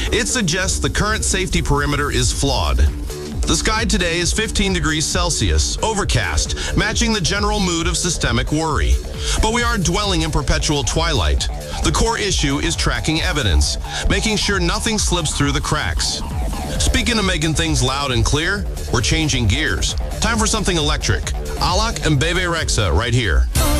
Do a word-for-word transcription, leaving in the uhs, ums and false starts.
It suggests the current safety perimeter is flawed. The sky today is fifteen degrees Celsius, overcast, matching the general mood of systemic worry. But we aren't dwelling in perpetual twilight. The core issue is tracking evidence, making sure nothing slips through the cracks. Speaking of making things loud and clear, we're changing gears. Time for something electric. Alok and Bebe Rexha right here.